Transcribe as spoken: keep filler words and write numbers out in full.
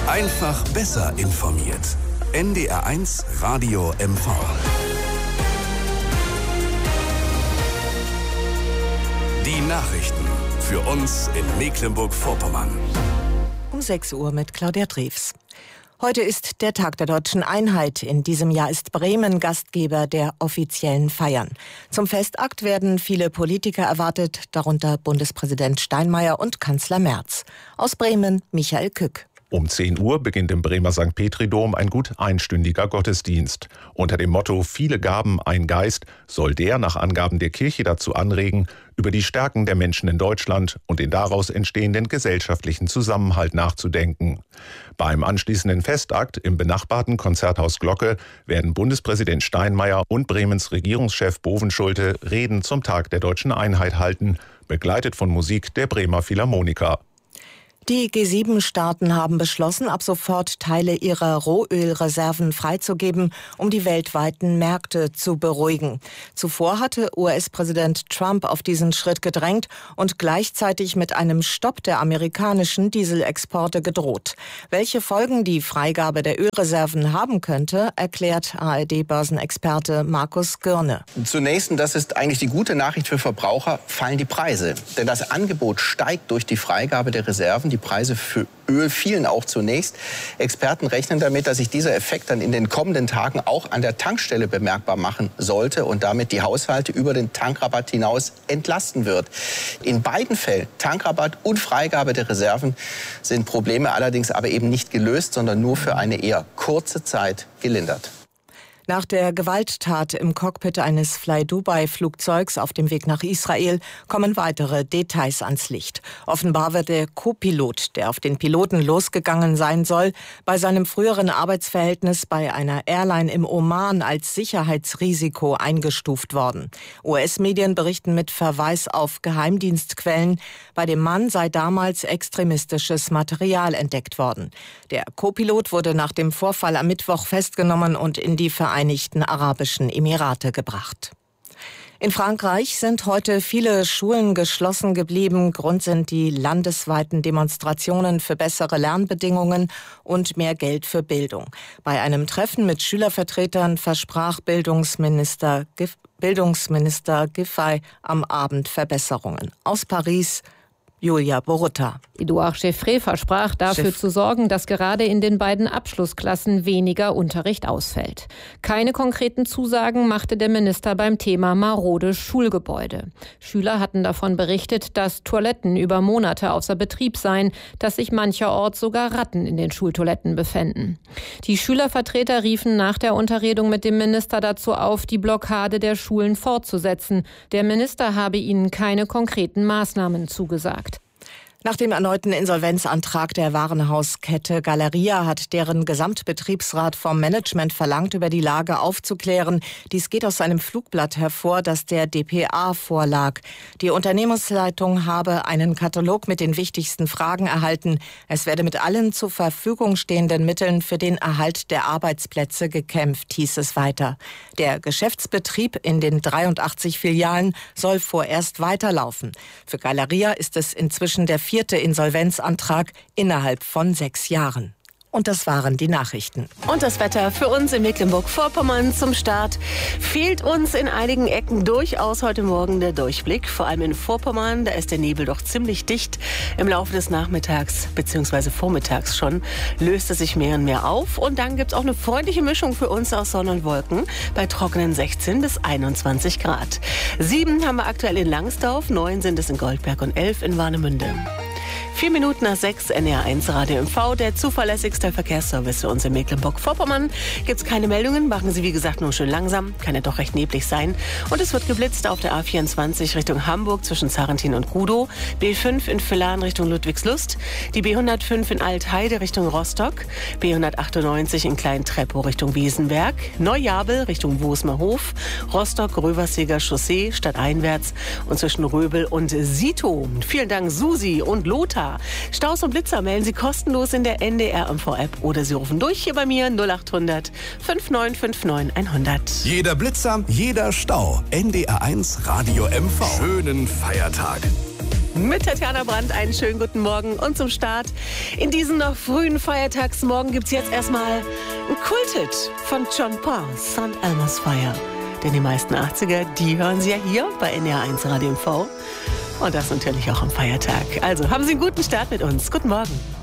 Einfach besser informiert. N D R eins Radio M V. Die Nachrichten für uns in Mecklenburg-Vorpommern. Um sechs Uhr mit Claudia Drews. Heute ist der Tag der Deutschen Einheit. In diesem Jahr ist Bremen Gastgeber der offiziellen Feiern. Zum Festakt werden viele Politiker erwartet, darunter Bundespräsident Steinmeier und Kanzler Merz. Aus Bremen Michael Kück. Um zehn Uhr beginnt im Bremer Sankt Petri-Dom ein gut einstündiger Gottesdienst. Unter dem Motto »Viele Gaben, ein Geist« soll der nach Angaben der Kirche dazu anregen, über die Stärken der Menschen in Deutschland und den daraus entstehenden gesellschaftlichen Zusammenhalt nachzudenken. Beim anschließenden Festakt im benachbarten Konzerthaus Glocke werden Bundespräsident Steinmeier und Bremens Regierungschef Bovenschulte Reden zum Tag der Deutschen Einheit halten, begleitet von Musik der Bremer Philharmoniker. Die G sieben Staaten haben beschlossen, ab sofort Teile ihrer Rohölreserven freizugeben, um die weltweiten Märkte zu beruhigen. Zuvor hatte U S-Präsident Trump auf diesen Schritt gedrängt und gleichzeitig mit einem Stopp der amerikanischen Dieselexporte gedroht. Welche Folgen die Freigabe der Ölreserven haben könnte, erklärt A R D-Börsenexperte Markus Girne. Zunächst, und das ist eigentlich die gute Nachricht für Verbraucher, fallen die Preise. Denn das Angebot steigt durch die Freigabe der Reserven. Die Preise für Öl fielen auch zunächst. Experten rechnen damit, dass sich dieser Effekt dann in den kommenden Tagen auch an der Tankstelle bemerkbar machen sollte und damit die Haushalte über den Tankrabatt hinaus entlasten wird. In beiden Fällen, Tankrabatt und Freigabe der Reserven, sind Probleme allerdings aber eben nicht gelöst, sondern nur für eine eher kurze Zeit gelindert. Nach der Gewalttat im Cockpit eines Fly-Dubai-Flugzeugs auf dem Weg nach Israel kommen weitere Details ans Licht. Offenbar wird der Co-Pilot, der auf den Piloten losgegangen sein soll, bei seinem früheren Arbeitsverhältnis bei einer Airline im Oman als Sicherheitsrisiko eingestuft worden. U S-Medien berichten mit Verweis auf Geheimdienstquellen, bei dem Mann sei damals extremistisches Material entdeckt worden. Der Co-Pilot wurde nach dem Vorfall am Mittwoch festgenommen und in die Vereinigten Vereinigten Arabischen Emirate gebracht. In Frankreich sind heute viele Schulen geschlossen geblieben. Grund sind die landesweiten Demonstrationen für bessere Lernbedingungen und mehr Geld für Bildung. Bei einem Treffen mit Schülervertretern versprach Bildungsminister, Bildungsminister Giffey am Abend Verbesserungen. Aus Paris Julia Borutta. Edouard Chevré versprach dafür Chef. zu sorgen, dass gerade in den beiden Abschlussklassen weniger Unterricht ausfällt. Keine konkreten Zusagen machte der Minister beim Thema marode Schulgebäude. Schüler hatten davon berichtet, dass Toiletten über Monate außer Betrieb seien, dass sich mancherorts sogar Ratten in den Schultoiletten befänden. Die Schülervertreter riefen nach der Unterredung mit dem Minister dazu auf, die Blockade der Schulen fortzusetzen. Der Minister habe ihnen keine konkreten Maßnahmen zugesagt. Nach dem erneuten Insolvenzantrag der Warenhauskette Galeria hat deren Gesamtbetriebsrat vom Management verlangt, über die Lage aufzuklären. Dies geht aus einem Flugblatt hervor, das der D P A vorlag. Die Unternehmensleitung habe einen Katalog mit den wichtigsten Fragen erhalten. Es werde mit allen zur Verfügung stehenden Mitteln für den Erhalt der Arbeitsplätze gekämpft, hieß es weiter. Der Geschäftsbetrieb in den dreiundachtzig Filialen soll vorerst weiterlaufen. Für Galeria ist es inzwischen der vierte Insolvenzantrag innerhalb von sechs Jahren. Und das waren die Nachrichten. Und das Wetter für uns in Mecklenburg-Vorpommern zum Start. Fehlt uns in einigen Ecken durchaus heute Morgen der Durchblick. Vor allem in Vorpommern, da ist der Nebel doch ziemlich dicht. Im Laufe des Nachmittags bzw. Vormittags schon löst es sich mehr und mehr auf. Und dann gibt es auch eine freundliche Mischung für uns aus Sonne und Wolken bei trockenen sechzehn bis einundzwanzig Grad. Sieben haben wir aktuell in Langsdorf, neun sind es in Goldberg und elf in Warnemünde. Vier Minuten nach sechs, N D R eins Radio M V, der zuverlässigste Verkehrsservice für uns in Mecklenburg-Vorpommern. Gibt es keine Meldungen, machen Sie wie gesagt nur schön langsam, kann ja doch recht neblig sein. Und es wird geblitzt auf der A vierundzwanzig Richtung Hamburg zwischen Zarentin und Rudow, B fünf in Villaren Richtung Ludwigslust, die B hundertfünf in Altheide Richtung Rostock, B hundertachtundneunzig in Klein-Treppow Richtung Wiesenberg, Neujabel Richtung Wosmerhof, Rostock-Röverseger Chaussee stadteinwärts und zwischen Röbel und Sito. Vielen Dank Susi und Lothar. Staus und Blitzer melden Sie kostenlos in der N D R M V-App oder Sie rufen durch hier bei mir null acht hundert fünf neun fünf neun hundert. Jeder Blitzer, jeder Stau. N D R eins Radio M V. Schönen Feiertag. Mit Tatjana Brandt einen schönen guten Morgen. Und zum Start in diesen noch frühen Feiertagsmorgen gibt es jetzt erstmal ein Kulthit von John Paul, Sankt Elmo's Fire. Denn die meisten achtziger, die hören Sie ja hier bei N D R eins Radio M V. Und das natürlich auch am Feiertag. Also haben Sie einen guten Start mit uns. Guten Morgen.